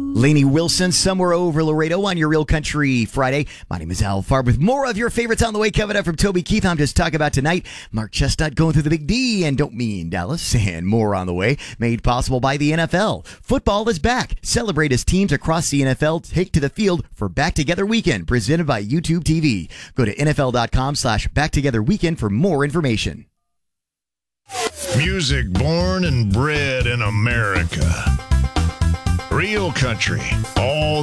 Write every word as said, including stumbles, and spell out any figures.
Lainey Wilson, Somewhere Over Laredo on your Real Country Friday. My name is Al Farb with more of your favorites on the way. Coming up from Toby Keith, I'm just talking about tonight. Mark Chestnut going through the Big D and Don't Mean Dallas, and more on the way. Made possible by the N F L. Football is back. Celebrate as teams across the N F L take to the field for Back Together Weekend, presented by YouTube T V. Go to nfl.com slash Back Together Weekend for more information. Music born and bred in America. Real Country, all